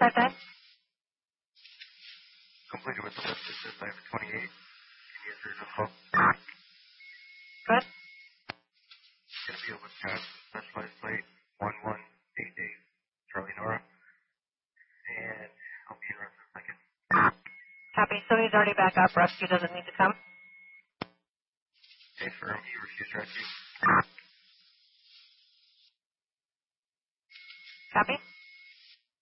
start time? Completed with the list. It says I have a 28. Can you answer another call? Good. It's going to be a Wisconsin specialized plate 1188 Charlie Nora. And I'll be in in a second. Copy. So he's already back up. Rescue doesn't need to come. Okay, firm. You refuse rescue. Copy.